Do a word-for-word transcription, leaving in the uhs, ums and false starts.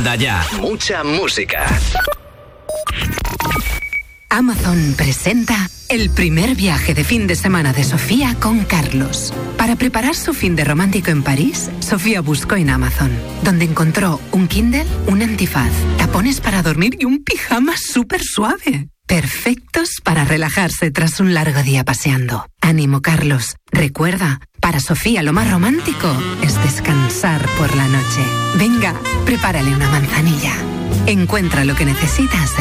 Onda Ya. Mucha música. Amazon presenta el primer viaje de fin de semana de Sofía con Carlos. Para preparar su fin de romántico en París, Sofía buscó en Amazon, donde encontró un Kindle, un antifaz, tapones para dormir y un pijama súper suave. Perfectos para relajarse tras un largo día paseando. Ánimo, Carlos. Recuerda, para Sofía lo más romántico es descansar por la noche. Venga, prepárale una manzanilla. Encuentra lo que necesitas